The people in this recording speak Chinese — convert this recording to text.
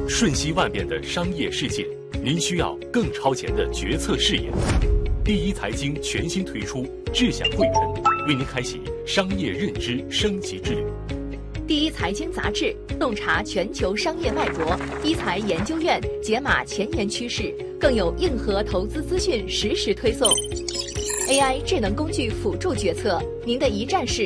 瞬息万变的商业世界，您需要更超前的决策视野。第一财经全新推出智享会员，为您开启商业认知升级之旅。 第一财经杂志洞察全球商业脉搏，一财研究院解码前沿趋势，更有硬核投资资讯实时推送。AI 智能工具辅助决策，您的一站式